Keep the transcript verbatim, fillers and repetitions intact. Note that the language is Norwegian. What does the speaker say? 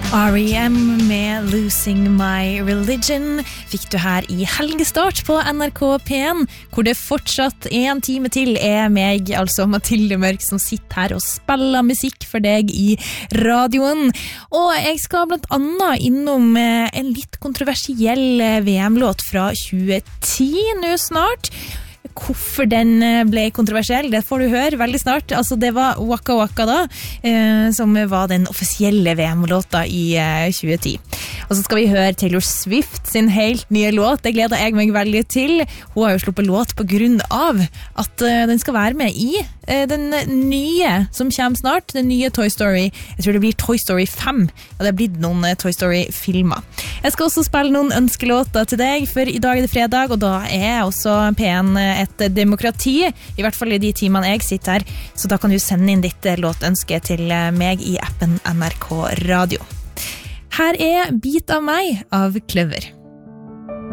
R E M med Losing My Religion fikk du her i helgestart på N R K P en, hvor det fortsatt en time til er meg, altså Mathilde Mørk, som sitter her og spiller musikk for deg i radioen. Og jeg skal blant annet innom en litt kontroversiell V M-låt fra tjue ti nå snart. Hvorfor den ble kontroversiell, det får du høre veldig snart. Altså, det var Waka Waka da, eh, som var den offisielle V M-låta i eh, tjue ti. Og så skal vi høre Taylor Swift sin helt nye låt. Det gleder jeg meg veldig til. Hun har jo sluppet låt på grunn av at eh, den skal være med i eh, den nye som kommer snart, den nye Toy Story. Jeg tror det blir Toy Story fem, og det har blitt noen eh, Toy Story-filmer. Jeg skal også spille noen ønskelåter til deg, for i dag er det fredag, og da er også P en et demokrati, i hvert fall i de timene jeg sitter her, så da kan du sende inn ditt låtønske til meg i appen N R K Radio. Her er Bit av meg av Kløver.